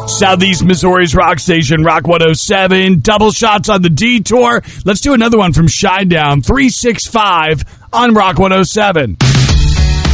Southeast Missouri's rock station, Rock 107. Double shots on the detour. Let's do another one from Shinedown, 365 on Rock 107.